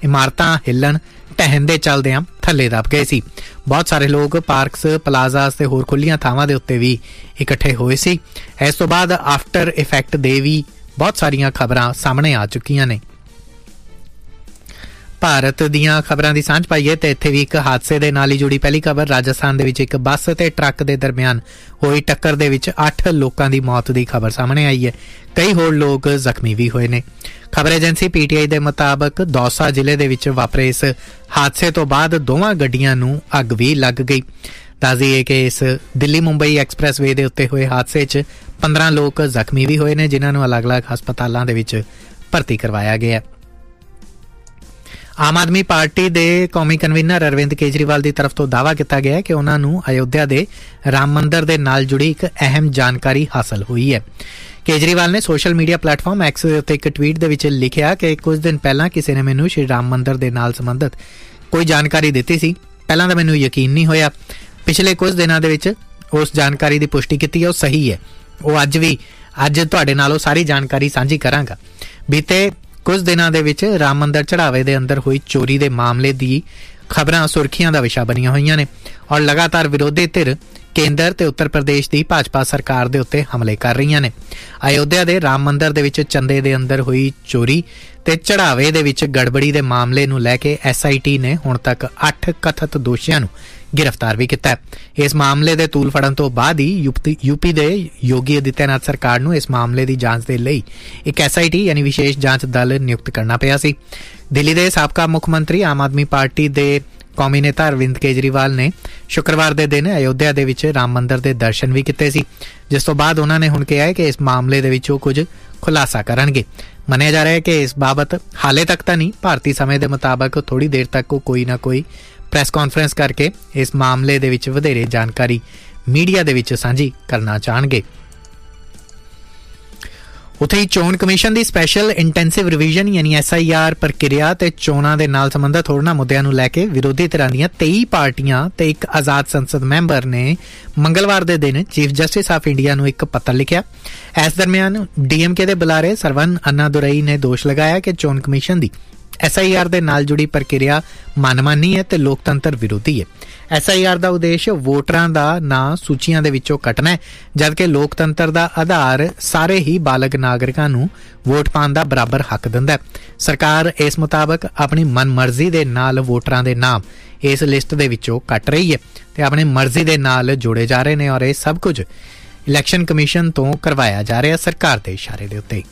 ਇਮਾਰਤਾਂ ਹਿੱਲਣ ਢਹਿਣ ਦੇ ਚੱਲਦਿਆਂ ਥੱਲੇ ਦਬ ਗਏ ਸੀ। ਬਹੁਤ ਸਾਰੇ ਲੋਕ ਪਾਰਕਸ, ਪਲਾਜ਼ਾਸ ਤੇ ਹੋਰ ਖੁੱਲੀਆਂ ਥਾਵਾਂ ਦੇ ਉੱਤੇ ਵੀ ਇਕੱਠੇ ਹੋਏ ਸੀ। ਇਸ ਤੋਂ ਬਾਅਦ ਆਫਟਰ ਇਫੈਕਟ ਦੇ ਵੀ ਬਹੁਤ ਸਾਰੀਆਂ ਖਬਰਾਂ ਸਾਹਮਣੇ ਆ ਚੁੱਕੀਆਂ ਨੇ। ਭਾਰਤ ਦੀਆਂ ਖਬਰਾਂ ਦੀ ਸਾਂਝ ਪਾਈਏ ਤੇ ਇੱਥੇ ਵੀ ਇੱਕ ਹਾਦਸੇ ਦੇ ਨਾਲ ਹੀ ਜੁੜੀ ਪਹਿਲੀ ਖਬਰ। ਰਾਜਸਥਾਨ ਦੇ ਵਿੱਚ ਇੱਕ ਬੱਸ ਤੇ ਟਰੱਕ ਦੇ ਦਰਮਿਆਨ ਹੋਈ ਟੱਕਰ ਦੇ ਵਿੱਚ 8 ਲੋਕਾਂ ਦੀ ਮੌਤ ਦੀ ਖਬਰ ਸਾਹਮਣੇ ਆਈ ਹੈ। ਕਈ ਹੋਰ ਲੋਕ ਜ਼ਖਮੀ ਵੀ ਹੋਏ ਨੇ। ਖਬਰ ਏਜੰਸੀ PTI ਦੇ ਮੁਤਾਬਕ ਦੌਸਾ ਜ਼ਿਲ੍ਹੇ ਦੇ ਵਿੱਚ ਵਾਪਰੇ ਇਸ ਹਾਦਸੇ ਤੋਂ ਬਾਅਦ ਦੋਵਾਂ ਗੱਡੀਆਂ ਨੂੰ ਅੱਗ ਵੀ ਲੱਗ ਗਈ। ਦੱਸ ਦਈਏ ਕਿ ਇਸ ਦਿੱਲੀ ਮੁੰਬਈ ਐਕਸਪ੍ਰੈਸਵੇ ਦੇ ਉੱਤੇ ਹੋਏ ਹਾਦਸੇ 'ਚ 15 ਲੋਕ ਜ਼ਖਮੀ ਵੀ ਹੋਏ ਨੇ, ਜਿਨ੍ਹਾਂ ਨੂੰ ਅਲੱਗ-ਅਲੱਗ ਹਸਪਤਾਲਾਂ ਦੇ ਵਿੱਚ ਭਰਤੀ ਕਰਵਾਇਆ ਗਿਆ। ਆਮ ਆਦਮੀ ਪਾਰਟੀ ਦੇ ਕੌਮੀ ਕਨਵੀਨਰ ਅਰਵਿੰਦ ਕੇਜਰੀਵਾਲ ਦੀ ਤਰਫ ਤੋਂ ਦਾਅਵਾ ਕੀਤਾ ਗਿਆ ਕਿ ਉਹਨਾਂ ਨੂੰ ਅਯੋਧਿਆ ਦੇ ਰਾਮ ਮੰਦਰ ਦੇ ਨਾਲ ਜੁੜੀ ਇੱਕ ਅਹਿਮ ਜਾਣਕਾਰੀ ਹਾਸਲ ਹੋਈ ਹੈ। ਕੇਜਰੀਵਾਲ ਨੇ ਸੋਸ਼ਲ ਮੀਡੀਆ ਪਲੇਟਫਾਰਮ ਐਕਸ ਦੇ ਉੱਤੇ ਇੱਕ ਟਵੀਟ ਦੇ ਵਿੱਚ ਲਿਖਿਆ ਕਿ ਕੁਝ ਦਿਨ ਪਹਿਲਾਂ ਕਿਸੇ ਨੇ ਮੈਨੂੰ ਸ਼੍ਰੀ ਰਾਮ ਮੰਦਰ ਦੇ ਨਾਲ ਸੰਬੰਧਿਤ ਕੋਈ ਜਾਣਕਾਰੀ ਦਿੱਤੀ ਸੀ। ਪਹਿਲਾਂ ਤਾਂ ਮੈਨੂੰ ਯਕੀਨ ਨਹੀਂ ਹੋਇਆ। ਪਿਛਲੇ ਕੁਝ ਦਿਨਾਂ ਦੇ ਵਿੱਚ ਉਸ ਜਾਣਕਾਰੀ ਦੀ ਪੁਸ਼ਟੀ ਕੀਤੀ ਹੈ, ਉਹ ਸਹੀ ਹੈ। ਉਹ ਅੱਜ ਤੁਹਾਡੇ ਨਾਲ ਉਹ ਸਾਰੀ ਜਾਣਕਾਰੀ ਸਾਂਝੀ ਕਰਾਂਗਾ। ਬੀਤੇ ਕੁਝ ਦਿਨਾਂ ਦੇ ਵਿੱਚ ਰਾਮ ਮੰਦਰ ਚੜਾਵੇ ਦੇ ਅੰਦਰ ਹੋਈ ਚੋਰੀ ਦੇ ਮਾਮਲੇ ਦੀ ਖਬਰਾਂ ਸੁਰਖੀਆਂ ਦਾ ਵਿਸ਼ਾ ਬਣੀਆਂ ਹੋਈਆਂ ਨੇ ਔਰ ਲਗਾਤਾਰ ਵਿਰੋਧੀ ਧਿਰ ਕੇਂਦਰ ਤੇ ਉੱਤਰ ਪ੍ਰਦੇਸ਼ ਦੀ ਭਾਜਪਾ ਸਰਕਾਰ ਦੇ ਉੱਤੇ ਹਮਲੇ ਕਰ ਰਹੀਆਂ ਨੇ। ਅਯੋਧਿਆ ਦੇ ਰਾਮ ਮੰਦਰ ਦੇ ਵਿੱਚ ਚੰਦੇ ਦੇ ਅੰਦਰ ਹੋਈ ਚੋਰੀ ਤੇ ਚੜਾਵੇ ਦੇ ਵਿੱਚ ਗੜਬੜੀ ਦੇ ਮਾਮਲੇ ਨੂੰ ਲੈ ਕੇ SIT ਨੇ ਹੁਣ ਤੱਕ 8 ਕਥਿਤ ਦੋਸ਼ੀਆਂ ਨੂੰ गिरफ्तार भी किया। इस मामले के तूल फड़न तो बाद ही यूपी के योगी आदित्यनाथ सरकार नूं इस मामले की जांच के लिए एक SIT यानी विशेष जांच दल नियुक्त करना पिया सी। दिल्ली के साबका मुख मंत्री आम आदमी पार्टी के कौमी नेता अरविंद केजरीवाल ने शुक्रवार के दिन अयोध्या दे विच राम मंदिर के दर्शन भी किए सी, जिस तो बाद उन्होंने हुण कहा है कि इस मामले दे विच कुछ खुलासा करनगे। मनिया जा रहा है कि इस बाबत हाले तक तो नहीं, भारतीय समय के मुताबिक थोड़ी देर तक कोई ना कोई प्रेस कॉन्फ्रेंस करके इस मामले दे विच वधेरे जानकारी मीडिया दे विच सांझी करना चाहणगे। उत्थे ही चोण कमीशन की स्पैशल इंटेंसिव रिविजन यानी SIR प्रक्रिया ते चोणां दे नाल संबंधित होरनां मुद्दिआं नूं लैके विरोधी धिरां दीआं 23 पार्टियां ते एक आजाद संसद मैंबर ने मंगलवार दे दिन चीफ जस्टिस ऑफ इंडिया नूं एक पत्र लिखिआ। इस दरमियान DMK दे बुलारे सरवन अन्नादुरई ने दोष लगाया कि चोण कमीशन की SIR दे नाल जुड़ी प्रक्रिया मनमानी है ते लोकतंत्र विरोधी है। SIR दा उद्देश वोटरां दा नां सूचियां दे विचों कटना है, जबकि लोकतंत्र दा आधार सारे ही बालग नागरिकां नूं वोट पाउण दा बराबर हक दिंदा है। सरकार इस मुताबक अपनी मनमर्जी दे नाल वोटरां दे नाम इस लिस्ट दे विचों कट रही है ते अपनी मर्जी दे नाल जोड़े जा रहे ने और यह सब कुछ इलैक्शन कमीशन तो करवाया जा रहा सरकार दे इशारे दे उत्ते।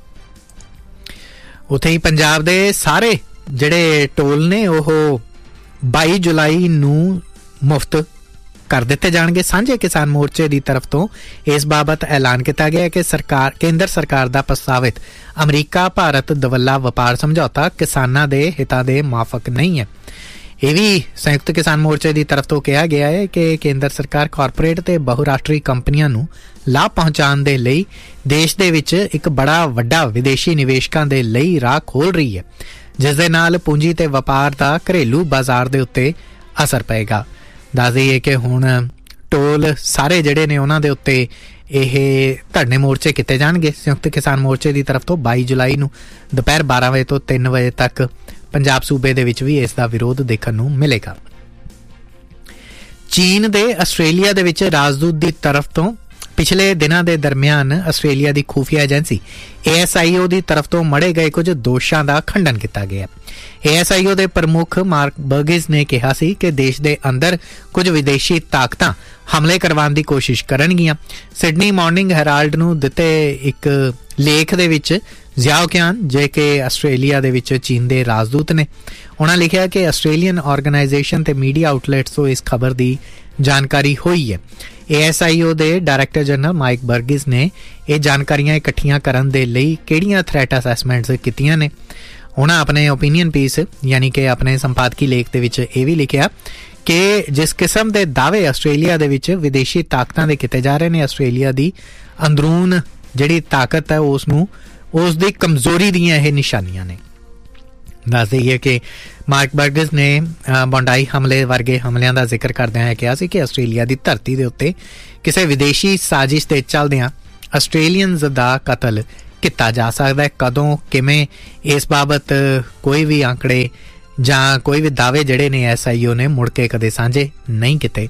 उत्थे ही पंजाब दे सारे जिहड़े टोल ने ओह 22 जुलाई नूं मुफ्त कर दिते जाणगे। सांझे किसान मोर्चे की तरफ तो इस बाबत ऐलान किया गया कि केंद्र सरकार का प्रस्तावित अमरीका भारत दवल्ला वपार समझौता किसानां दे हितां दे माफक नहीं है। यह भी संयुक्त किसान मोर्चे की तरफ तो कहा गया है कि केंद्र सरकार कॉरपोरेट ते बहुराष्ट्रीय कंपनियां नूं लाभ पहुंचाउण दे लई देश दे विच एक बड़ा वड्डा विदेशी निवेशकां दे लई राह खोल रही है, जिस दे नाल पूंजी ते वपार दा घरेलू बाजार दे उत्ते असर पएगा। दस दईए कि हुण टोल सारे जिहड़े ने उन्हां दे उत्ते ਇਹ ਧਰਨੇ ਮੋਰਚੇ ਕੀਤੇ ਜਾਣਗੇ। ਸੰਯੁਕਤ ਕਿਸਾਨ ਮੋਰਚੇ ਦੀ ਤਰਫ ਤੋਂ 22 ਜੁਲਾਈ ਨੂੰ ਦੁਪਹਿਰ 12 ਵਜੇ ਤੋਂ 3 ਵਜੇ ਤੱਕ ਪੰਜਾਬ ਸੂਬੇ ਦੇ ਵਿੱਚ ਵੀ ਇਸ ਦਾ ਵਿਰੋਧ ਦੇਖਣ ਨੂੰ ਮਿਲੇਗਾ। ਚੀਨ ਦੇ ਆਸਟ੍ਰੇਲੀਆ ਦੇ ਵਿੱਚ ਰਾਜਦੂਤ ਦੀ ਤਰਫ ਤੋਂ ਪਿਛਲੇ ਦਿਨਾਂ ਦੇ ਦਰਮਿਆਨ ਆਸਟ੍ਰੇਲੀਆ ਦੀ ਖੂਫੀਆ ਏਜੰਸੀ ASIO ਦੀ ਤਰਫ ਤੋਂ ਮੜੇ ਗਏ ਕੁਝ ਦੋਸ਼ਾਂ ਦਾ ਖੰਡਨ ਕੀਤਾ ਗਿਆ। ASIO ਦੇ ਪ੍ਰਮੁੱਖ ਮਾਰਕ ਬਰਗਿਸ ਨੇ ਕਿਹਾ ਸੀ ਕਿ ਦੇਸ਼ ਦੇ ਅੰਦਰ ਕੁਝ ਵਿਦੇਸ਼ੀ ਤਾਕਤਾਂ ਹਮਲੇ ਕਰਵਾਉਣ ਦੀ ਕੋਸ਼ਿਸ਼ ਕਰਨਗੀਆਂ। ਸਿਡਨੀ ਮਾਰਨਿੰਗ ਹੈਰਾਲਡ ਨੂੰ ਦਿੱਤੇ ਇੱਕ ਲੇਖ ਦੇ ਵਿੱਚ ਜ਼ਿਆਓਕਿਆਨ ਜੇ ਕਿ ਆਸਟ੍ਰੇਲੀਆ ਦੇ ਵਿੱਚ ਚੀਨ ਦੇ ਰਾਜਦੂਤ ਨੇ, ਉਹਨਾਂ ਲਿਖਿਆ ਕਿ ਆਸਟ੍ਰੇਲੀਅਨ ਆਰਗੇਨਾਈਜੇਸ਼ਨ ਤੇ ਮੀਡੀਆ ਆਊਟਲੈਟਸ ਤੋਂ ਇਸ ਖਬਰ ਦੀ ਜਾਣਕਾਰੀ ਹੋਈ ਹੈ। ASIO ਦੇ ਡਾਇਰੈਕਟਰ ਜਨਰਲ ਮਾਈਕ ਬਰਗਿਸ ਨੇ ਇਹ ਜਾਣਕਾਰੀਆਂ ਇਕੱਠੀਆਂ ਕਰਨ ਦੇ ਲਈ ਕਿਹੜੀਆਂ ਥ੍ਰੈਟ ਅਸੈਸਮੈਂਟਸ ਕੀਤੀਆਂ ਨੇ। ਉਹਨਾਂ ਆਪਣੇ ਓਪੀਨੀਅਨ ਪੀਸ ਯਾਨੀ ਕਿ ਆਪਣੇ ਸੰਪਾਦਕੀ ਲੇਖ ਦੇ ਵਿੱਚ ਇਹ ਵੀ ਲਿਖਿਆ ਕਿ ਜਿਸ ਕਿਸਮ ਦੇ ਦਾਅਵੇ ਆਸਟ੍ਰੇਲੀਆ ਦੇ ਵਿੱਚ ਵਿਦੇਸ਼ੀ ਤਾਕਤਾਂ ਦੇ ਕੀਤੇ ਜਾ ਰਹੇ ਨੇ, ਆਸਟ੍ਰੇਲੀਆ ਦੀ ਅੰਦਰੂਨ ਜਿਹੜੀ ਤਾਕਤ ਹੈ ਉਸ ਦੀ ਕਮਜ਼ੋਰੀ ਦੀਆਂ ਇਹ ਨਿਸ਼ਾਨੀਆਂ ਨੇ। ਦੱਸ ਦਈਏ ਕਿ ਮਾਰਕ ਬਰਗਸ ਨੇ ਬੌਂਡਾਈ ਹਮਲੇ ਵਰਗੇ ਹਮਲਿਆਂ ਦਾ ਜ਼ਿਕਰ ਕਰਦਿਆਂ ਕਿਹਾ ਸੀ ਕਿ ਆਸਟ੍ਰੇਲੀਆ ਦੀ ਧਰਤੀ ਦੇ ਉੱਤੇ ਕਿਸੇ ਵਿਦੇਸ਼ੀ ਸਾਜ਼ਿਸ਼ ਦੇ ਚੱਲਦਿਆਂ ਆਸਟ੍ਰੇਲੀਅਨਜ਼ ਦਾ ਕਤਲ ਕੀਤਾ ਜਾ ਸਕਦਾ ਹੈ। ਕਦੋਂ ਕਿਵੇਂ ਇਸ ਬਾਬਤ ਕੋਈ ਵੀ ਆંકੜੇ ਜਾਂ ਕੋਈ ਵੀ ਦਾਅਵੇ ਜਿਹੜੇ ਨੇ SIO ਨੇ ਮੁੜ ਕੇ ਕਦੇ ਸਾਂਝੇ ਨਹੀਂ ਕੀਤੇ।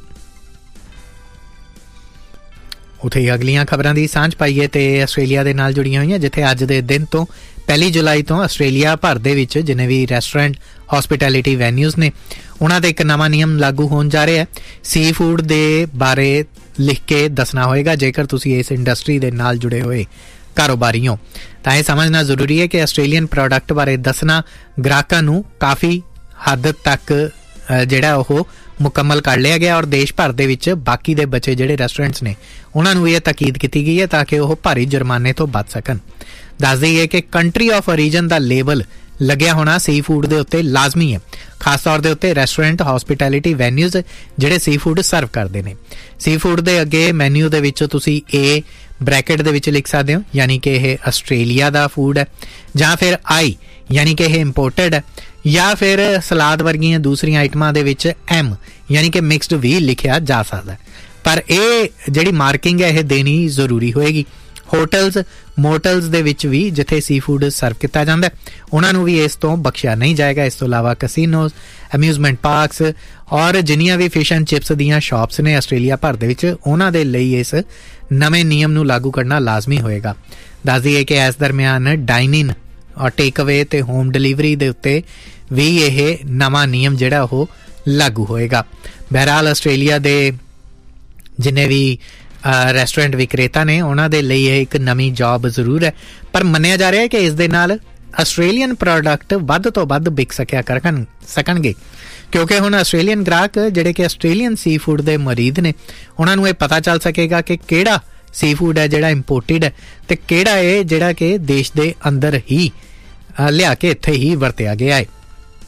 ਉੱਥੇ ਅਗਲੀਆਂ ਖਬਰਾਂ ਦੀ ਸਾਂਝ ਪਾਈਏ ਤੇ ਆਸਟ੍ਰੇਲੀਆ ਦੇ ਨਾਲ ਜੁੜੀਆਂ ਹੋਈਆਂ, ਜਿੱਥੇ ਅੱਜ ਦੇ ਦਿਨ ਤੋਂ 1 ਜੁਲਾਈ ਤੋਂ ਆਸਟ੍ਰੇਲੀਆ ਭਰ ਦੇ ਵਿੱਚ ਜਿੰਨੇ ਵੀ ਰੈਸਟੋਰੈਂਟ ਹਸਪਿਟੈਲਿਟੀ ਵੈਨਿਊਜ਼ ਨੇ ਉਹਨਾਂ ਤੇ ਇੱਕ ਨਵਾਂ ਨਿਯਮ ਲਾਗੂ ਹੋਣ ਜਾ ਰਿਹਾ ਹੈ। ਸੀ ਫੂਡ ਦੇ ਬਾਰੇ ਲਿਖ ਕੇ ਦੱਸਣਾ ਹੋਏਗਾ ਜੇਕਰ ਤੁਸੀਂ ਇਸ ਇੰਡਸਟਰੀ ਦੇ ਨਾਲ ਜੁੜੇ ਹੋਏ ਕਾਰੋਬਾਰੀ ਹੋ। ਤਾਂ ਇਹ ਸਮਝਣਾ ਜ਼ਰੂਰੀ ਹੈ ਕਿ ਆਸਟ੍ਰੇਲੀਅਨ ਪ੍ਰੋਡਕਟ ਬਾਰੇ ਦੱਸਣਾ ਗ੍ਰਾਹਕਾਂ ਨੂੰ ਕਾਫੀ ਹੱਦ ਤੱਕ ਜਿਹੜਾ ਉਹ ਮੁਕੰਮਲ ਕਰ ਲਿਆ ਗਿਆ ਔਰ ਦੇਸ਼ ਭਰ ਦੇ ਵਿੱਚ ਬਾਕੀ ਦੇ ਬਚੇ ਜਿਹੜੇ ਰੈਸਟੋਰੈਂਟਸ ਨੇ ਉਹਨਾਂ ਨੂੰ ਇਹ ਤਾਕੀਦ ਕੀਤੀ ਗਈ ਹੈ ਤਾਂ ਕਿ ਉਹ ਭਾਰੀ ਜੁਰਮਾਨੇ ਤੋਂ ਬਚ ਸਕਣ। ਦੱਸ ਦਈਏ ਕਿ country of origin the label ਲੱਗਿਆ ਹੋਣਾ ਸੀ ਫੂਡ ਦੇ ਉੱਤੇ ਲਾਜ਼ਮੀ ਹੈ, ਖਾਸ ਤੌਰ ਦੇ ਉੱਤੇ ਰੈਸਟੋਰੈਂਟ ਹਸਪਿਟੈਲਿਟੀ ਵੈਨਿਊਜ਼ ਜਿਹੜੇ ਸੀ ਫੂਡ ਸਰਵ ਕਰਦੇ ਨੇ। ਸੀ ਫੂਡ ਦੇ ਅੱਗੇ ਮੈਨਿਊ ਦੇ ਵਿੱਚ ਤੁਸੀਂ A ਬ੍ਰੈਕਟ ਦੇ ਵਿੱਚ ਲਿਖ ਸਕਦੇ ਹੋ, ਯਾਨੀ ਕਿ ਇਹ ਆਸਟ੍ਰੇਲੀਆ ਦਾ ਫੂਡ ਹੈ, ਜਾਂ ਫਿਰ I ਯਾਨੀ ਕਿ ਇਹ ਇੰਪੋਰਟਡ ਹੈ, ਜਾਂ ਫਿਰ ਸਲਾਦ ਵਰਗੀਆਂ ਦੂਸਰੀਆਂ ਆਈਟਮਾਂ ਦੇ ਵਿੱਚ M ਯਾਨੀ ਕਿ ਮਿਕਸਡ ਵੀ ਲਿਖਿਆ ਜਾ ਸਕਦਾ। ਪਰ ਇਹ ਜਿਹੜੀ ਮਾਰਕਿੰਗ ਹੈ ਇਹ ਦੇਣੀ ਜ਼ਰੂਰੀ ਹੋਏਗੀ। ਹੋਟਲਸ ਮੋਟਲਸ ਦੇ ਵਿੱਚ ਵੀ ਜਿੱਥੇ ਸੀ ਫੂਡ ਸਰਵ ਕੀਤਾ ਜਾਂਦਾ ਉਹਨਾਂ ਨੂੰ ਵੀ ਇਸ ਤੋਂ ਬਖਸ਼ਿਆ ਨਹੀਂ ਜਾਏਗਾ। ਇਸ ਤੋਂ ਇਲਾਵਾ ਕਸੀਨੋਜ਼, ਅਮਿਊਜ਼ਮੈਂਟ ਪਾਰਕਸ ਔਰ ਜਿੰਨੀਆਂ ਵੀ ਫਿਸ਼ ਐਂਡ ਚਿਪਸ ਦੀਆਂ ਸ਼ਾਪਸ ਨੇ ਆਸਟ੍ਰੇਲੀਆ ਭਰ ਦੇ ਵਿੱਚ ਉਹਨਾਂ ਦੇ ਲਈ ਇਸ ਨਵੇਂ ਨਿਯਮ ਨੂੰ ਲਾਗੂ ਕਰਨਾ ਲਾਜ਼ਮੀ ਹੋਏਗਾ। ਦੱਸ ਦਈਏ ਕਿ ਇਸ ਦਰਮਿਆਨ ਡਾਈਨ ਇਨ ਔਰ ਟੇਕ ਅਵੇ ਤੇ ਹੋਮ ਡਿਲੀਵਰੀ ਦੇ ਉੱਤੇ ਵੀ ਇਹ ਨਵਾਂ ਨਿਯਮ ਜਿਹੜਾ ਉਹ ਲਾਗੂ ਹੋਏਗਾ। ਬਹਰਹਾਲ ਆਸਟ੍ਰੇਲੀਆ ਦੇ ਜਿੰਨੇ ਵੀ ਰੈਸਟੋਰੈਂਟ ਵਿਕਰੇਤਾ ਨੇ ਉਹਨਾਂ ਦੇ ਲਈ ਇਹ ਇੱਕ ਨਵੀਂ ਜੌਬ ਜ਼ਰੂਰ ਹੈ, ਪਰ ਮੰਨਿਆ ਜਾ ਰਿਹਾ ਹੈ ਕਿ ਇਸ ਦੇ ਨਾਲ ਆਸਟ੍ਰੇਲੀਅਨ ਪ੍ਰੋਡਕਟ ਵੱਧ ਤੋਂ ਵੱਧ ਵਿਕ ਸਕਣਗੇ ਕਿਉਂਕਿ ਹੁਣ ਆਸਟ੍ਰੇਲੀਅਨ ਗ੍ਰਾਹਕ ਜਿਹੜੇ ਕਿ ਆਸਟ੍ਰੇਲੀਅਨ ਸੀ ਫੂਡ ਦੇ ਮਰੀਦ ਨੇ ਉਹਨਾਂ ਨੂੰ ਇਹ ਪਤਾ ਚੱਲ ਸਕੇਗਾ ਕਿ ਕਿਹੜਾ ਸੀ ਫੂਡ ਹੈ ਜਿਹੜਾ ਇੰਪੋਰਟਡ ਹੈ ਤੇ ਕਿਹੜਾ ਹੈ ਜਿਹੜਾ ਕਿ ਦੇਸ਼ ਦੇ ਅੰਦਰ ਹੀ ਲਿਆ ਕੇ ਇੱਥੇ ਹੀ ਵਰਤਿਆ ਗਿਆ ਹੈ।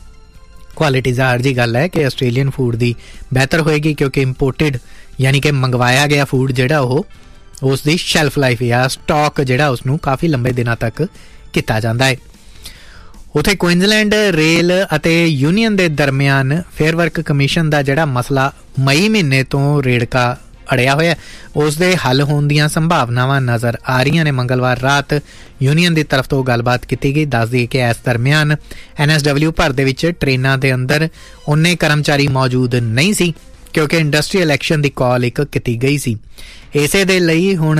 ਕੁਆਲਿਟੀ ਜ਼ਾਹਰ ਜੀ ਗੱਲ ਹੈ ਕਿ ਆਸਟ੍ਰੇਲੀਅਨ ਫੂਡ ਦੀ ਬਿਹਤਰ ਹੋਏਗੀ ਕਿਉਂਕਿ ਇੰਪੋਰਟਡ ਯਾਨੀ ਕਿ ਮੰਗਵਾਇਆ ਗਿਆ ਫੂਡ ਜਿਹੜਾ ਉਹ ਉਸ ਦੀ ਸ਼ੈਲਫ ਲਾਈਫ ਜਾਂ ਸਟਾਕ ਜਿਹੜਾ ਉਸਨੂੰ ਕਾਫੀ ਲੰਬੇ ਦਿਨਾਂ ਤੱਕ ਕੀਤਾ ਜਾਂਦਾ ਹੈ। ਉੱਥੇ ਕੁਇਨਜ਼ਲੈਂਡ ਰੇਲ ਅਤੇ ਯੂਨੀਅਨ ਦੇ ਦਰਮਿਆਨ ਫੇਅਰ ਵਰਕ ਕਮਿਸ਼ਨ ਦਾ ਜਿਹੜਾ ਮਸਲਾ ਮਈ ਮਹੀਨੇ ਤੋਂ ਰੇੜਕਾ ਅੜਿਆ ਹੋਇਆ ਉਸ ਦੇ ਹੱਲ ਹੋਣ ਦੀਆਂ ਸੰਭਾਵਨਾਵਾਂ ਨਜ਼ਰ ਆ ਰਹੀਆਂ ਨੇ। ਮੰਗਲਵਾਰ ਰਾਤ ਯੂਨੀਅਨ ਦੀ ਤਰਫ ਤੋਂ ਗੱਲਬਾਤ ਕੀਤੀ ਗਈ। ਦੱਸ ਦਈਏ ਕਿ ਇਸ ਦਰਮਿਆਨ NSW ਭਰ ਦੇ ਵਿੱਚ ਟ੍ਰੇਨਾਂ ਦੇ ਅੰਦਰ ਉਨੇ ਕਰਮਚਾਰੀ ਮੌਜੂਦ ਨਹੀਂ ਸੀ ਕਿਉਂਕਿ ਇੰਡਸਟਰੀਅਲ ਐਕਸ਼ਨ ਦੀ ਕਾਲ ਇੱਕ ਕੀਤੀ ਗਈ ਸੀ। ਇਸੇ ਦੇ ਲਈ ਹੁਣ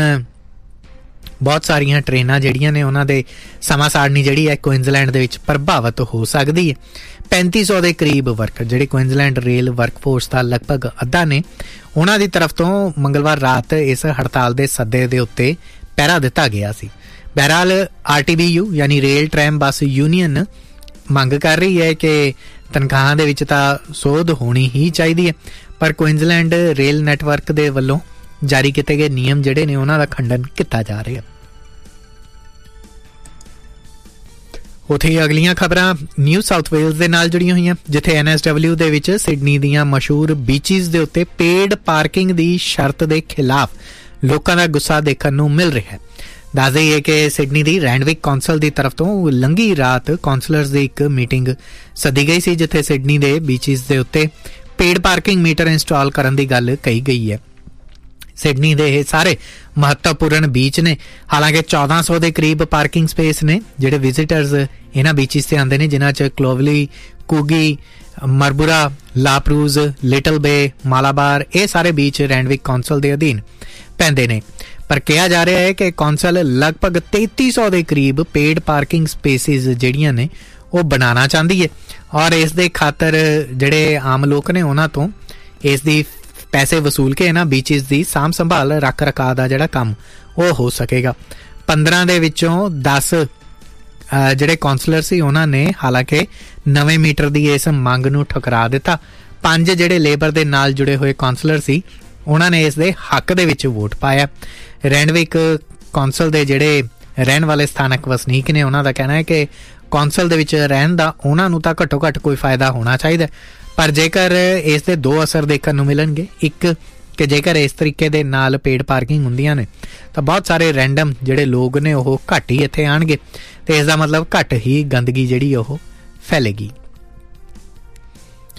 ਬਹੁਤ ਸਾਰੀਆਂ ਟ੍ਰੇਨਾਂ ਜਿਹੜੀਆਂ ਨੇ ਉਹਨਾਂ ਦੇ ਸਮਾਂ ਸਾਰਣੀ ਜਿਹੜੀ ਹੈ ਕੁਇਨਜ਼ਲੈਂਡ ਦੇ ਵਿੱਚ ਪ੍ਰਭਾਵਿਤ ਹੋ ਸਕਦੀ ਹੈ। 3500 ਦੇ ਕਰੀਬ ਵਰਕਰ ਜਿਹੜੇ ਕੁਇਨਜ਼ਲੈਂਡ ਰੇਲ ਵਰਕਫੋਰਸ ਦਾ ਲਗਭਗ ਅੱਧਾ ਨੇ ਉਹਨਾਂ ਦੀ ਤਰਫ ਤੋਂ ਮੰਗਲਵਾਰ ਰਾਤ ਇਸ ਹੜਤਾਲ ਦੇ ਸੱਦੇ ਦੇ ਉੱਤੇ ਪਹਿਰਾ ਦਿੱਤਾ ਗਿਆ ਸੀ। ਬਹਰਹਾਲ RTBU ਯਾਨੀ ਰੇਲ ਟ੍ਰੈਮ ਬੱਸ ਯੂਨੀਅਨ ਮੰਗ ਕਰ ਰਹੀ ਹੈ ਕਿ ਤਨਖਾਹਾਂ ਦੇ ਵਿੱਚ ਤਾਂ ਸੋਧ ਹੋਣੀ ਹੀ ਚਾਹੀਦੀ ਹੈ, ਪਰ ਕੁਇਨਜ਼ਲੈਂਡ ਰੇਲ ਨੈਟਵਰਕ ਦੇ ਵੱਲੋਂ ਜਾਰੀ ਕੀਤੇ ਗਏ ਨਿਯਮ ਜਿਹੜੇ ਨੇ ਉਹਨਾਂ ਦਾ ਖੰਡਨ ਕੀਤਾ ਜਾ ਰਿਹਾ। ਉੱਥੇ ਅਗਲੀਆਂ ਖਬਰਾਂ ਨਿਊ ਸਾਊਥ ਵੇਲਜ਼ ਦੇ ਨਾਲ ਜੁੜੀਆਂ ਹੋਈਆਂ, ਜਿੱਥੇ NSW ਦੇ ਵਿੱਚ ਸਿਡਨੀ ਦੀਆਂ ਮਸ਼ਹੂਰ ਬੀਚਿਸ ਦੇ ਉੱਤੇ ਪੇਡ ਪਾਰਕਿੰਗ ਦੀ ਸ਼ਰਤ ਦੇ ਖਿਲਾਫ ਲੋਕਾਂ ਦਾ ਗੁੱਸਾ ਦੇਖਣ ਨੂੰ ਮਿਲ ਰਿਹਾ ਹੈ। ਦੱਸ ਦਈਏ ਕਿ ਸਿਡਨੀ ਦੀ ਰੈਂਡਵਿਕ ਕੌਂਸਲ ਦੀ ਤਰਫ ਤੋਂ ਲੰਘੀ ਰਾਤ ਕੌਂਸਲਰਸ ਦੀ ਇੱਕ ਮੀਟਿੰਗ ਸੱਦੀ ਗਈ ਸੀ ਜਿੱਥੇ ਸਿਡਨੀ ਦੇ ਬੀਚਿਸ ਦੇ ਉੱਤੇ ਪੇਡ ਪਾਰਕਿੰਗ ਮੀਟਰ ਇੰਸਟਾਲ ਕਰਨ ਦੀ ਗੱਲ ਕਹੀ ਗਈ ਹੈ। ਸਿਡਨੀ ਦੇ ਇਹ ਸਾਰੇ ਮਹੱਤਵਪੂਰਨ ਬੀਚ ਨੇ, ਹਾਲਾਂਕਿ 1400 ਦੇ ਕਰੀਬ ਪਾਰਕਿੰਗ ਸਪੇਸ ਨੇ ਜਿਹੜੇ ਵਿਜ਼ਿਟਰਸ ਇਹਨਾਂ ਬੀਚਿਸ ਤੇ ਆਉਂਦੇ ਨੇ, ਜਿਨ੍ਹਾਂ 'ਚ ਕਲੋਵਲੀ, ਕੁਗੀ, ਮਰਬੂਰਾ, ਲਾਪਰੂਜ਼, ਲਿਟਲ ਬੇ, ਮਾਲਾਬਾਰ ਇਹ ਸਾਰੇ ਬੀਚ ਰੈਂਡਵਿਕ ਕੌਂਸਲ ਦੇ ਅਧੀਨ ਪੈਂਦੇ ਨੇ। ਪਰ ਕਿਹਾ ਜਾ ਰਿਹਾ ਹੈ ਕਿ ਕੌਂਸਲ ਲਗਭਗ 3300 ਦੇ ਕਰੀਬ ਪੇਡ ਪਾਰਕਿੰਗ ਸਪੇਸਿਸ ਜਿਹੜੀਆਂ ਨੇ ਉਹ ਬਣਾਉਣਾ ਚਾਹੁੰਦੀ ਹੈ ਔਰ ਇਸ ਦੇ ਖਾਤਰ ਜਿਹੜੇ ਆਮ ਲੋਕ ਨੇ ਉਹਨਾਂ ਤੋਂ ਇਸ ਦੀ ਪੈਸੇ ਵਸੂਲ ਕੇ ਇਹਨਾਂ ਬੀਚਿਸ ਦੀ ਸਾਂਭ ਸੰਭਾਲ ਰੱਖ ਰਖਾਅ ਦਾ ਜਿਹੜਾ ਕੰਮ ਉਹ ਹੋ ਸਕੇਗਾ। 15 ਦੇ ਵਿੱਚੋਂ 10 ਜਿਹੜੇ ਕੌਂਸਲਰ ਸੀ ਉਹਨਾਂ ਨੇ ਹਾਲਾਂਕਿ ਨਵੇਂ ਮੀਟਰ ਦੀ ਇਸ ਮੰਗ ਨੂੰ ਠੁਕਰਾ ਦਿੱਤਾ। 5 ਜਿਹੜੇ ਲੇਬਰ ਦੇ ਨਾਲ ਜੁੜੇ ਹੋਏ ਕੌਂਸਲਰ ਸੀ ਉਹਨਾਂ ਨੇ ਇਸ ਦੇ ਹੱਕ ਦੇ ਵਿੱਚ ਵੋਟ ਪਾਇਆ। ਰੈਂਡਵਿਕ ਕੌਂਸਲ ਦੇ ਜਿਹੜੇ ਰਹਿਣ ਵਾਲੇ ਸਥਾਨਕ ਵਸਨੀਕ ਨੇ ਉਹਨਾਂ ਦਾ ਕਹਿਣਾ ਹੈ ਕਿ ਕੌਂਸਲ ਦੇ ਵਿੱਚ ਰਹਿਣ ਦਾ ਉਹਨਾਂ ਨੂੰ ਤਾਂ ਘੱਟੋ ਘੱਟ ਕੋਈ ਫਾਇਦਾ ਹੋਣਾ ਚਾਹੀਦਾ, ਪਰ ਜੇਕਰ ਇਸ ਦੇ ਦੋ ਅਸਰ ਦੇਖਣ ਨੂੰ ਮਿਲਣਗੇ। ਇੱਕ ਕਿ ਜੇਕਰ ਇਸ ਤਰੀਕੇ ਦੇ ਨਾਲ ਪੇਡ ਪਾਰਕਿੰਗ ਹੁੰਦੀਆਂ ਨੇ ਤਾਂ ਬਹੁਤ ਸਾਰੇ ਰੈਂਡਮ ਜਿਹੜੇ ਲੋਕ ਨੇ ਉਹ ਘੱਟ ਹੀ ਇੱਥੇ ਆਉਣਗੇ ਤੇ ਇਸ ਦਾ ਮਤਲਬ ਘੱਟ ਹੀ ਗੰਦਗੀ ਜਿਹੜੀ ਉਹ ਫੈਲੇਗੀ।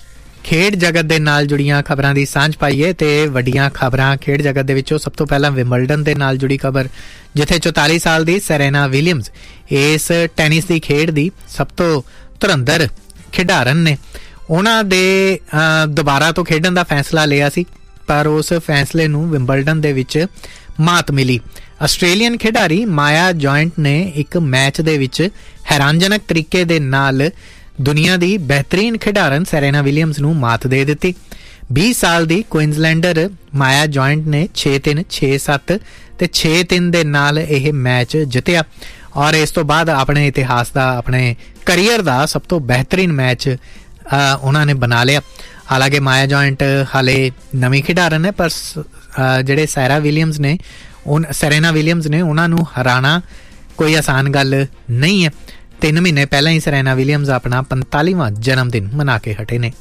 ਖੇਡ ਜਗਤ ਦੇ ਨਾਲ ਜੁੜੀਆਂ ਖਬਰਾਂ ਦੀ ਸਾਂਝ ਪਾਈਏ ਤੇ ਵੱਡੀਆਂ ਖਬਰਾਂ ਖੇਡ ਜਗਤ ਦੇ ਵਿੱਚੋਂ ਸਭ ਤੋਂ ਪਹਿਲਾਂ ਵਿੰਬਲਡਨ ਦੇ ਨਾਲ ਜੁੜੀ ਖਬਰ, ਜਿੱਥੇ 44 ਸਾਲ ਦੀ ਸੈਰੇਨਾ ਵਿਲੀਅਮਸ ਇਸ ਟੈਨਿਸ ਦੀ ਖੇਡ ਦੀ ਸਭ ਤੋਂ ਧੁਰੰਧਰ ਖਿਡਾਰਨ ਨੇ। ਉਹਨਾਂ ਦੇ ਦੁਬਾਰਾ ਤੋਂ ਖੇਡਣ ਦਾ ਫੈਸਲਾ ਲਿਆ ਸੀ, ਪਰ ਉਸ ਫੈਸਲੇ ਨੂੰ ਵਿੰਬਲਡਨ ਦੇ ਵਿੱਚ ਮਾਤ ਮਿਲੀ। ਆਸਟ੍ਰੇਲੀਅਨ ਖਿਡਾਰੀ ਮਾਇਆ ਜॉइंट ਨੇ ਇੱਕ ਮੈਚ ਦੇ ਵਿੱਚ ਹੈਰਾਨਜਨਕ ਤਰੀਕੇ ਦੇ ਨਾਲ ਦੁਨੀਆ ਦੀ ਬਿਹਤਰੀਨ ਖਿਡਾਰਨ ਸੈਰੇਨਾ ਵਿਲੀਅਮਸ ਨੂੰ ਮਾਤ ਦੇ ਦਿੱਤੀ। 20 ਸਾਲ ਦੀ ਕੁਇਨਜ਼ਲੈਂਡਰ ਮਾਇਆ ਜॉइंट ਨੇ 6-3, 6-7 ਤੇ 6-3 ਦੇ ਨਾਲ ਇਹ ਮੈਚ ਜਿੱਤਿਆ ਔਰ ਇਸ ਤੋਂ ਬਾਅਦ ਆਪਣੇ ਇਤਿਹਾਸ ਦਾ, ਆਪਣੇ ਕਰੀਅਰ ਦਾ ਸਭ ਤੋਂ ਬਿਹਤਰੀਨ ਮੈਚ ਉਹਨਾਂ ਨੇ ਬਣਾ ਲਿਆ। ਹਾਲਾਂਕਿ ਮਾਇਆ ਜॉइंट ਹਾਲੇ ਨਵੀਂ ਖਿਡਾਰਨ ਹੈ, ਪਰ ਜਿਹੜੇ ਸੈਰੇਨਾ ਵਿਲੀਅਮਸ ਨੇ ਉਹਨਾਂ ਨੂੰ ਹਰਾਣਾ ਕੋਈ ਆਸਾਨ ਗੱਲ ਨਹੀਂ ਹੈ। 3 ਮਹੀਨੇ ਪਹਿਲਾਂ ਹੀ ਸੈਰੇਨਾ ਵਿਲੀਅਮਸ ਆਪਣਾ 45ਵਾਂ ਜਨਮ ਦਿਨ ਮਨਾ ਕੇ ਹਟੇ ਨੇ।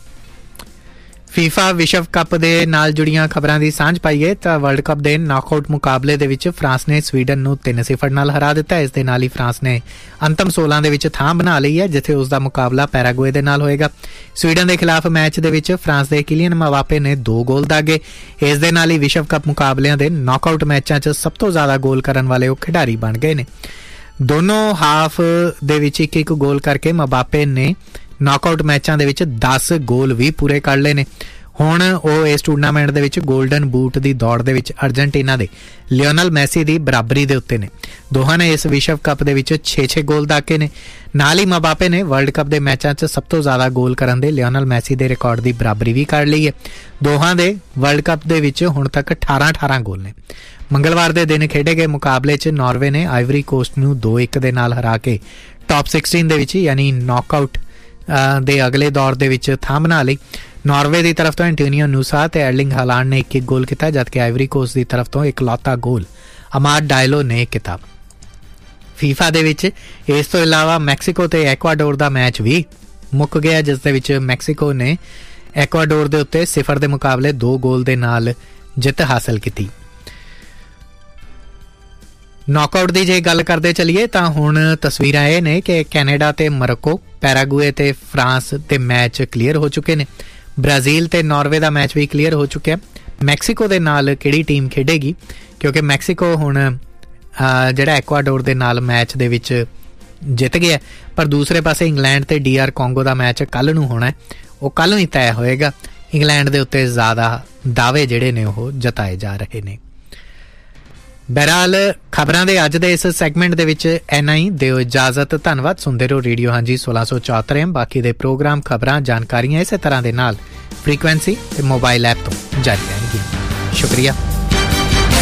ਫੀਫਾ ਵਿਸ਼ਵ ਕੱਪ ਦੇ ਨਾਲ ਜੁੜੀਆਂ ਖਬਰਾਂ ਦੀ ਸਾਂਝ ਪਾਈਏ ਤਾਂ ਵਰਲਡ ਕੱਪ ਦੇ ਨੌਕਆਊਟ ਮੁਕਾਬਲੇ ਦੇ ਵਿੱਚ ਫਰਾਂਸ ਨੇ ਸਵੀਡਨ ਨੂੰ 3-0 ਨਾਲ ਹਰਾ ਦਿੱਤਾ। ਇਸ ਦੇ ਨਾਲ ਹੀ ਫਰਾਂਸ ਨੇ ਅੰਤਮ 16 ਦੇ ਵਿੱਚ ਥਾਂ ਬਣਾ ਲਈ ਹੈ, ਜਿੱਥੇ ਉਸ ਦਾ ਮੁਕਾਬਲਾ ਪੈਰਾਗੁਏ ਦੇ ਨਾਲ ਹੋਏਗਾ। ਸਵੀਡਨ ਦੇ ਖਿਲਾਫ ਮੈਚ ਦੇ ਵਿੱਚ ਫਰਾਂਸ ਦੇ ਕਿਲੀਅਨ ਮਬਾਪੇ ਨੇ 2 ਗੋਲ ਦਾਗੇ। ਇਸ ਦੇ ਨਾਲ ਹੀ ਵਿਸ਼ਵ ਕੱਪ ਮੁਕਾਬਲਿਆਂ ਦੇ ਨੌਕਆਊਟ ਮੈਚਾਂ 'ਚ ਸਭ ਤੋਂ ਜ਼ਿਆਦਾ ਗੋਲ ਕਰਨ ਵਾਲੇ ਉਹ ਖਿਡਾਰੀ ਬਣ ਗਏ ਨੇ। ਦੋਨੋਂ ਹਾਫ ਦੇ ਵਿੱਚ ਇੱਕ ਗੋਲ ਕਰਕੇ ਮਬਾਪੇ ਨੇ ਨੌਕਆਊਟ ਮੈਚਾਂ ਦੇ ਵਿੱਚ 10 ਗੋਲ ਵੀ ਪੂਰੇ ਕਰ ਲਏ ਨੇ। ਹੁਣ ਉਹ ਇਸ ਟੂਰਨਾਮੈਂਟ ਦੇ ਵਿੱਚ ਗੋਲਡਨ ਬੂਟ ਦੀ ਦੌੜ ਦੇ ਵਿੱਚ ਅਰਜਨਟੀਨਾ ਦੇ ਲਿਓਨਲ ਮੈਸੀ ਦੀ ਬਰਾਬਰੀ ਦੇ ਉੱਤੇ ਨੇ। ਦੋਹਾਂ ਨੇ ਇਸ ਵਿਸ਼ਵ ਕੱਪ ਦੇ ਵਿੱਚ 6-6 ਗੋਲ ਦਾਗੇ ਨੇ। ਨਾਲ ਹੀ ਮਬਾਪੇ ਨੇ ਵਰਲਡ ਕੱਪ ਦੇ ਮੈਚਾਂ 'ਚ ਸਭ ਤੋਂ ਜ਼ਿਆਦਾ ਗੋਲ ਕਰਨ ਦੇ ਲਿਓਨਲ ਮੈਸੀ ਦੇ ਰਿਕਾਰਡ ਦੀ ਬਰਾਬਰੀ ਵੀ ਕਰ ਲਈ ਹੈ। ਦੋਹਾਂ ਦੇ ਵਰਲਡ ਕੱਪ ਦੇ ਵਿੱਚ ਹੁਣ ਤੱਕ 18 ਗੋਲ ਨੇ। ਮੰਗਲਵਾਰ ਦੇ ਦਿਨ ਖੇਡੇ ਗਏ ਮੁਕਾਬਲੇ 'ਚ ਨਾਰਵੇ ਨੇ ਆਈਵਰੀ ਕੋਸਟ ਨੂੰ 2-1 ਦੇ ਨਾਲ ਹਰਾ ਕੇ ਟੌਪ 16 ਦੇ ਵਿੱਚ ਯਾਨੀ ਨੌਕਆਊਟ ਦੇ ਅਗਲੇ ਦੌਰ ਦੇ ਵਿੱਚ ਥਾਂ ਬਣਾ ਲਈ। ਨਾਰਵੇ ਦੀ ਤਰਫ ਤੋਂ ਐਂਟੋਨੀਓ ਨੂਸਾ ਤੇ ਐਰਲਿੰਗ ਹਾਲਾਂਡ ਨੇ 1-1 ਗੋਲ ਕੀਤਾ, ਜਦਕਿ ਆਈਵਰੀ ਕੋਸਟ ਦੀ ਤਰਫ ਤੋਂ ਇਕਲੌਤਾ ਗੋਲ ਅਮਾਦ ਡਾਇਲੋ ਨੇ ਕੀਤਾ। ਫੀਫਾ ਦੇ ਵਿੱਚ ਇਸ ਤੋਂ ਇਲਾਵਾ ਮੈਕਸੀਕੋ ਤੇ ਐਕਵਾਡੋਰ ਦਾ ਮੈਚ ਵੀ ਮੁੱਕ ਗਿਆ, ਜਿਸ ਦੇ ਵਿੱਚ ਮੈਕਸੀਕੋ ਨੇ ਐਕਵਾਡੋਰ ਦੇ ਉੱਤੇ 0 ਦੇ ਮੁਕਾਬਲੇ 2 ਗੋਲ ਦੇ ਨਾਲ ਜਿੱਤ ਹਾਸਲ ਕੀਤੀ। ਨੌਕਆਊਟ ਦੀ ਜੇ ਗੱਲ ਕਰਦੇ ਚੱਲੀਏ ਤਾਂ ਹੁਣ ਤਸਵੀਰਾਂ ਇਹ ਨੇ ਕਿ ਕੈਨੇਡਾ ਤੇ ਮੋਰੋਕੋ, ਪੈਰਾਗੁਏ ਤੇ ਫਰਾਂਸ ਦੇ ਮੈਚ ਕਲੀਅਰ ਹੋ ਚੁੱਕੇ ਨੇ। ਬ੍ਰਾਜ਼ੀਲ ਤੇ ਨਾਰਵੇ ਦਾ ਮੈਚ ਵੀ ਕਲੀਅਰ ਹੋ ਚੁੱਕਿਆ। ਮੈਕਸੀਕੋ ਦੇ ਨਾਲ ਕਿਹੜੀ ਟੀਮ ਖੇਡੇਗੀ, ਕਿਉਂਕਿ ਮੈਕਸੀਕੋ ਹੁਣ ਜਿਹੜਾ ਐਕਵਾਡੋਰ ਦੇ ਨਾਲ ਮੈਚ ਦੇ ਵਿੱਚ ਜਿੱਤ ਗਿਆ, ਪਰ ਦੂਸਰੇ ਪਾਸੇ ਇੰਗਲੈਂਡ ਤੇ DR ਕੋਂਗੋ ਦਾ ਮੈਚ ਕੱਲ੍ਹ ਨੂੰ ਹੋਣਾ, ਉਹ ਕੱਲ੍ਹ ਨੂੰ ਹੀ ਤੈਅ ਹੋਏਗਾ। ਇੰਗਲੈਂਡ ਦੇ ਉੱਤੇ ਜ਼ਿਆਦਾ ਦਾਅਵੇ ਜਿਹੜੇ ਨੇ ਉਹ ਜਤਾਏ ਜਾ ਰਹੇ ਨੇ। ਬਹਰਾਲ ਖਬਰਾਂ ਦੇ ਅੱਜ ਦੇ ਇਸ ਸੈਗਮੈਂਟ ਦੇ ਵਿੱਚ ਇੰਨਾ ਹੀ। ਦਿਓ ਇਜਾਜ਼ਤ। ਧੰਨਵਾਦ। ਸੁਣਦੇ ਰਹੋ ਰੇਡੀਓ ਹਾਂਜੀ 1674। ਬਾਕੀ ਦੇ ਪ੍ਰੋਗਰਾਮ, ਖਬਰਾਂ, ਜਾਣਕਾਰੀਆਂ ਇਸੇ ਤਰ੍ਹਾਂ ਦੇ ਨਾਲ ਫ੍ਰੀਕੁਐਂਸੀ ਤੇ ਮੋਬਾਈਲ ਐਪ ਤੋਂ ਜਾਰੀ ਰਹਿਣਗੀਆਂ। ਸ਼ੁਕਰੀਆ।